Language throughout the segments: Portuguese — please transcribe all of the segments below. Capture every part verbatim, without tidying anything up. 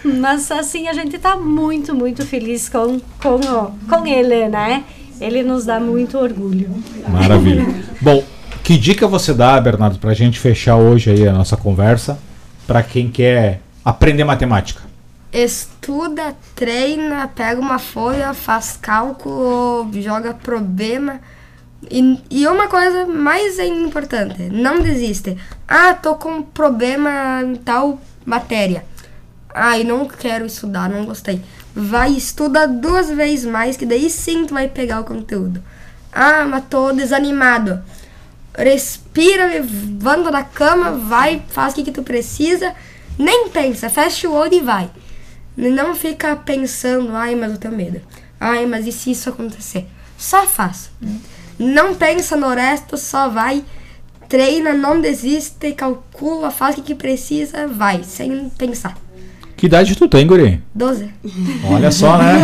Mas assim, a gente tá muito, muito feliz com, com, com ele, né? Ele nos dá muito orgulho. Maravilha. Bom, que dica você dá, Bernardo, pra gente fechar hoje aí a nossa conversa, para quem quer aprender matemática? Estuda, treina, pega uma folha, faz cálculo, joga problema. E, e uma coisa mais importante, não desiste. Ah, tô com um problema em tal matéria. Ah, eu não quero estudar, não gostei. Vai, estuda duas vezes mais, que daí sim tu vai pegar o conteúdo. Ah, mas tô desanimado. Respira, levanta da cama, vai, faz o que, que tu precisa. Nem pensa, fecha o olho e vai. Não fica pensando, ai, mas eu tenho medo. Ai, mas e se isso acontecer? Só faz. Não pensa no resto, só vai. Treina, não desiste, calcula, faz o que, que precisa, vai, sem pensar. Que idade tu tem, guri? doze. Olha só, né?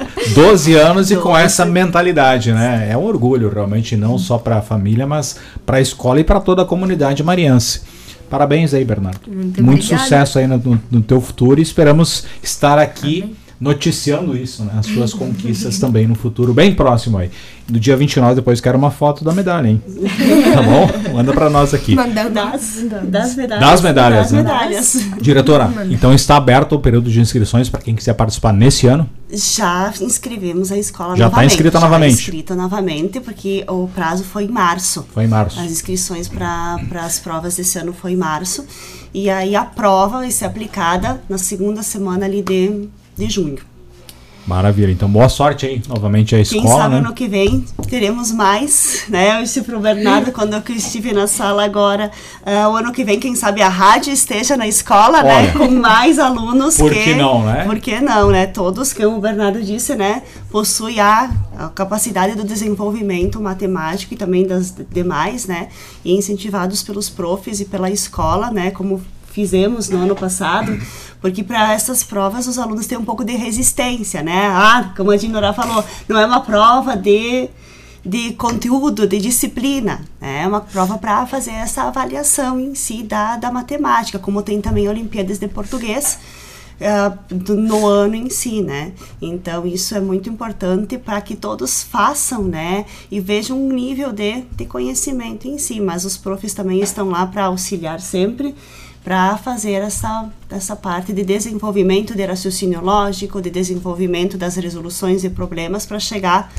doze anos e com essa mentalidade, né? É um orgulho, realmente, não só para a família, mas para a escola e para toda a comunidade mariense. Parabéns aí, Bernardo. Muito, Muito obrigada. sucesso aí no, no teu futuro e esperamos estar aqui Amém. Noticiando isso, né? As suas conquistas também no futuro, bem próximo aí. No dia vinte e nove, depois quero uma foto da medalha, hein? Tá bom? Manda pra nós aqui. Mandando das, das medalhas. Das medalhas, das né? medalhas. Diretora, então está aberto o período de inscrições para quem quiser participar nesse ano? Já inscrevemos a escola Já novamente. está inscrita já novamente? Já inscrita novamente, porque o prazo foi em março. Foi em março. As inscrições para as provas desse ano foi em março. E aí a prova vai ser aplicada na segunda semana ali de, de junho. Maravilha, então boa sorte aí, novamente a escola, Quem sabe né? ano que vem teremos mais, né? Eu disse pro Bernardo quando eu estive na sala agora, uh, o ano que vem, quem sabe a rádio esteja na escola, Olha, né? Com mais alunos. Por que, que não, né? Por que não, né? Todos, como o Bernardo disse, né? Possuem a, a capacidade do desenvolvimento matemático e também das demais, né? E incentivados pelos profs e pela escola, né? Como fizemos no ano passado, porque para essas provas os alunos têm um pouco de resistência, né? Ah, como a Dinora falou, não é uma prova de, de conteúdo, de disciplina, né? É uma prova para fazer essa avaliação em si da, da matemática, como tem também Olimpíadas de Português uh, do, no ano em si, né? Então isso é muito importante para que todos façam, né? E vejam um nível de, de conhecimento em si, mas os profs também estão lá para auxiliar sempre, para fazer essa, essa parte de desenvolvimento de raciocínio lógico, de desenvolvimento das resoluções de problemas para chegar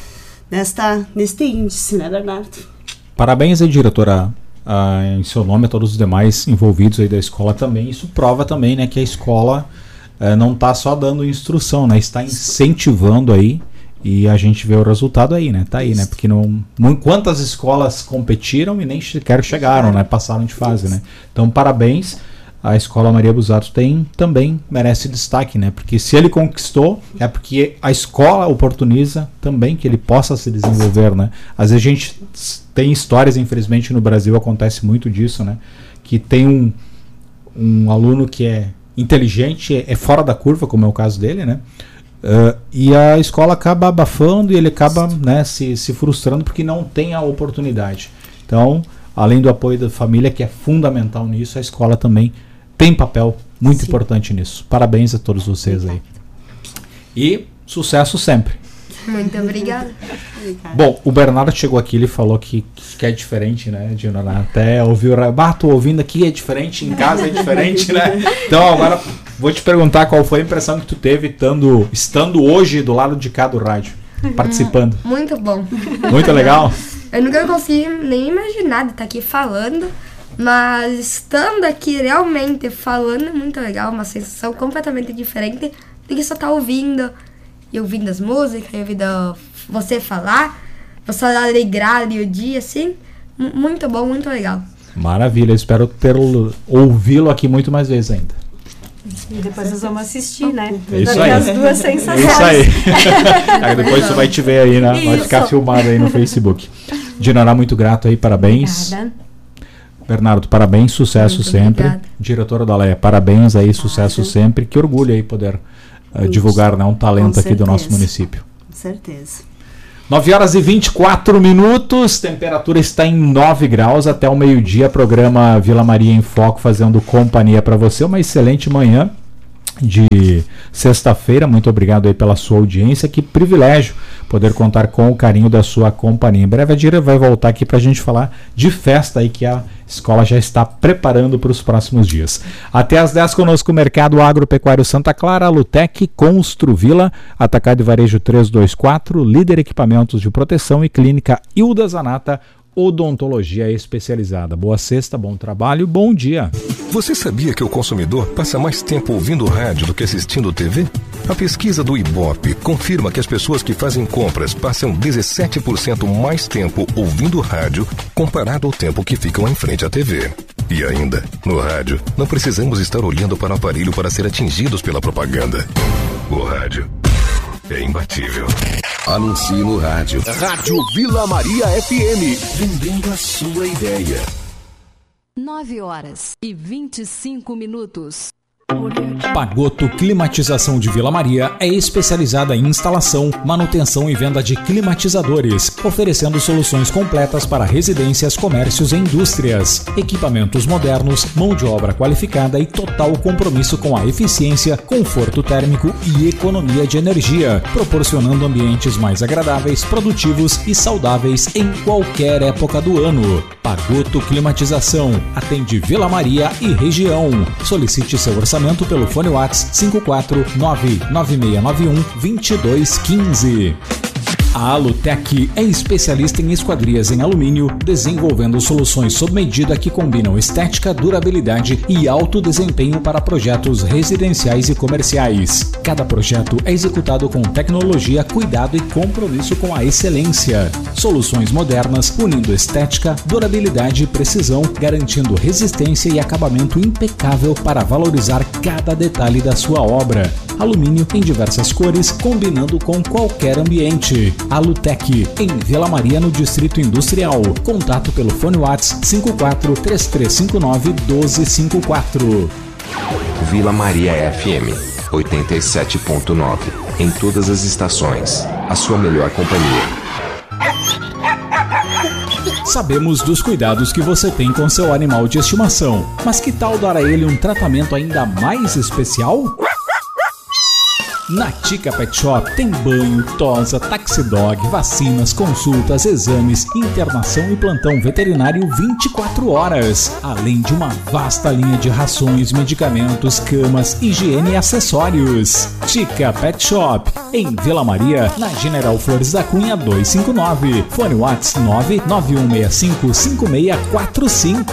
nesta, neste índice, né, Bernardo? Parabéns aí, diretora, ah, em seu nome, a todos os demais envolvidos aí da escola também. Isso prova também, né, que a escola eh, não está só dando instrução, né, está incentivando aí. E a gente vê o resultado aí, né? Tá aí, né? Porque não, não, quantas escolas competiram e nem sequer chegaram, né? Passaram de fase, né? Então, parabéns. A Escola Maria Busato tem, também merece destaque, né? Porque se ele conquistou, é porque a escola oportuniza também que ele possa se desenvolver, né? Às vezes a gente tem histórias, infelizmente no Brasil acontece muito disso, né? Que tem um, um aluno que é inteligente, é, é fora da curva, como é o caso dele, né? Uh, e a escola acaba abafando e ele acaba, né, se, se frustrando porque não tem a oportunidade. Então, além do apoio da família, que é fundamental nisso, a escola também tem papel muito Sim. importante nisso. Parabéns a todos vocês aí. E sucesso sempre. Muito obrigada. Bom, o Bernardo chegou aqui, ele falou que, que é diferente, né, Dinora? Até ouviu, ah, tô ouvindo aqui, é diferente, em casa é diferente, né? Então agora vou te perguntar qual foi a impressão que tu teve estando, estando hoje do lado de cá do rádio, participando. Muito bom. Muito legal? Eu nunca consegui nem imaginar de estar aqui falando, mas estando aqui realmente falando é muito legal, uma sensação completamente diferente do que só estar ouvindo. E ouvindo as músicas, e ouvindo você falar, você alegrar ali o dia, assim, M- muito bom, muito legal. Maravilha, espero ter ouvi-lo aqui muito mais vezes ainda. E depois nós vamos assistir, né? É isso aí. As duas sensações. É isso aí. Aí depois você vai te ver aí, né? Vai ficar filmado aí no Facebook. Dinora, muito grato aí, parabéns. Obrigada. Bernardo, parabéns, sucesso Muito sempre. obrigada. Diretora da Leia, parabéns aí, sucesso sempre. Que orgulho aí poder uh, divulgar, né, um talento Com aqui do nosso certeza. município. Com certeza. nove horas e vinte e quatro minutos, temperatura está em nove graus até o meio-dia. Programa Vila Maria em Foco fazendo companhia para você. Uma excelente manhã. de sexta-feira. Muito obrigado aí pela sua audiência. Que privilégio poder contar com o carinho da sua companhia. Em breve a Dira vai voltar aqui para a gente falar de festa aí que a escola já está preparando para os próximos dias. Até às dez conosco o Mercado Agropecuário Santa Clara, Lutec, Construvila, Atacado e Varejo trezentos e vinte e quatro, Líder Equipamentos de Proteção e Clínica Hilda Zanata, Odontologia Especializada. Boa sexta, bom trabalho, bom dia. Você sabia que o consumidor passa mais tempo ouvindo rádio do que assistindo T V? A pesquisa do Ibope confirma que as pessoas que fazem compras passam dezessete por cento mais tempo ouvindo rádio comparado ao tempo que ficam em frente à T V. E ainda, no rádio, não precisamos estar olhando para o aparelho para ser atingidos pela propaganda. O rádio é imbatível. Anuncie no rádio. Rádio Vila Maria F M. Vendendo a sua ideia. nove horas e vinte e cinco minutos. Pagoto Climatização de Vila Maria é especializada em instalação, manutenção e venda de climatizadores, oferecendo soluções completas para residências, comércios e indústrias. Equipamentos modernos, mão de obra qualificada e total compromisso com a eficiência, conforto térmico e economia de energia, proporcionando ambientes mais agradáveis, produtivos e saudáveis em qualquer época do ano. Pagoto Climatização atende Vila Maria e região. Solicite seu orçamento pelo fone WhatsApp cinco quatro nove nove seis nove um dois dois um cinco. A Alutec é especialista em esquadrias em alumínio, desenvolvendo soluções sob medida que combinam estética, durabilidade e alto desempenho para projetos residenciais e comerciais. Cada projeto é executado com tecnologia, cuidado e compromisso com a excelência. Soluções modernas, unindo estética, durabilidade e precisão, garantindo resistência e acabamento impecável para valorizar cada detalhe da sua obra. Alumínio em diversas cores, combinando com qualquer ambiente. Alutec, em Vila Maria, no Distrito Industrial. Contato pelo fone WhatsApp cinco quatro três três cinco nove um dois cinco quatro. Vila Maria F M oitenta e sete ponto nove. Em todas as estações, a sua melhor companhia. Sabemos dos cuidados que você tem com seu animal de estimação, mas que tal dar a ele um tratamento ainda mais especial? Na Tica Pet Shop tem banho, tosa, taxidog, vacinas, consultas, exames, internação e plantão veterinário vinte e quatro horas. Além de uma vasta linha de rações, medicamentos, camas, higiene e acessórios. Tica Pet Shop, em Vila Maria, na General Flores da Cunha duzentos e cinquenta e nove. Fone WhatsApp nove nove um seis cinco cinco seis quatro cinco.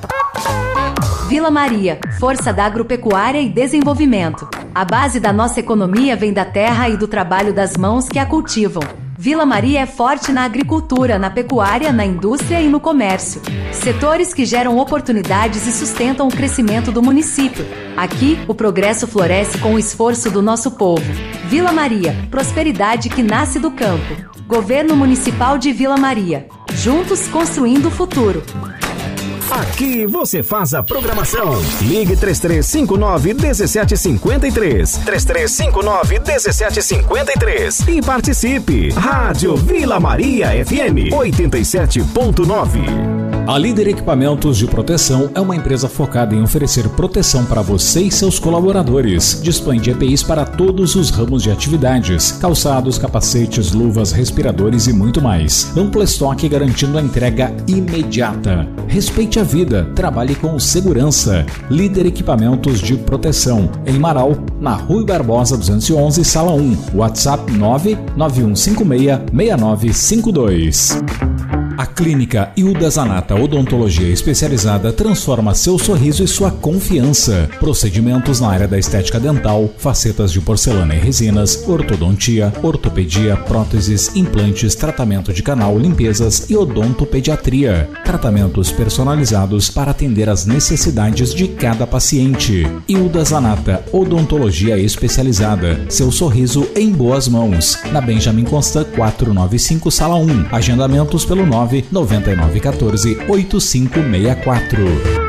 Vila Maria, força da agropecuária e desenvolvimento. A base da nossa economia vem da terra e do trabalho das mãos que a cultivam. Vila Maria é forte na agricultura, na pecuária, na indústria e no comércio. Setores que geram oportunidades e sustentam o crescimento do município. Aqui, o progresso floresce com o esforço do nosso povo. Vila Maria, prosperidade que nasce do campo. Governo Municipal de Vila Maria. Juntos construindo o futuro. Aqui você faz a programação. Ligue três três cinco nove um sete cinco três. três três cinco nove um sete cinco três. E participe. Rádio Vila Maria F M oitenta e sete ponto nove. A Líder Equipamentos de Proteção é uma empresa focada em oferecer proteção para você e seus colaboradores. Dispõe de E P Is para todos os ramos de atividades: calçados, capacetes, luvas, respiradores e muito mais. Amplo estoque garantindo a entrega imediata. Respeite a vida, trabalhe com segurança. Líder Equipamentos de Proteção, em Marau, na Rui Barbosa duzentos e onze, sala um. WhatsApp nove nove um cinco seis seis nove cinco dois. A Clínica Hilda Zanata Odontologia Especializada transforma seu sorriso e sua confiança. Procedimentos na área da estética dental, facetas de porcelana e resinas, ortodontia, ortopedia, próteses, implantes, tratamento de canal, limpezas e odontopediatria. Tratamentos personalizados para atender às necessidades de cada paciente. Hilda Zanata Odontologia Especializada. Seu sorriso em boas mãos. Na Benjamin Constant quatrocentos e noventa e cinco, sala um. Agendamentos pelo nove nove nove um quatro oito cinco seis quatro.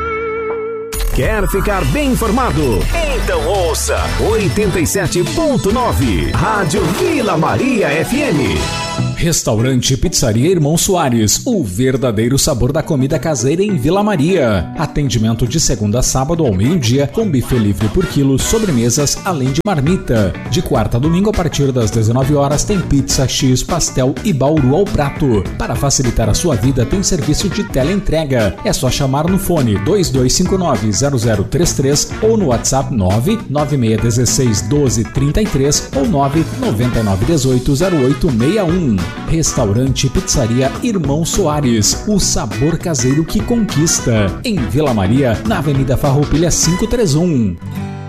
Quer ficar bem informado? Então ouça oitenta e sete ponto nove. Rádio Vila Maria F M. Restaurante Pizzaria Irmão Soares, o verdadeiro sabor da comida caseira em Vila Maria. Atendimento de segunda a sábado ao meio-dia, com buffet livre por quilo, sobremesas, além de marmita. De quarta a domingo, a partir das dezenove horas, tem pizza, X, pastel e bauru ao prato. Para facilitar a sua vida, tem serviço de teleentrega. É só chamar no fone dois dois cinco nove zero zero três três ou no WhatsApp nove nove seis um seis um dois três três ou nove nove nove um oito zero oito seis um. Restaurante Pizzaria Irmão Soares, o sabor caseiro que conquista. Em Vila Maria, na Avenida Farroupilha quinhentos e trinta e um.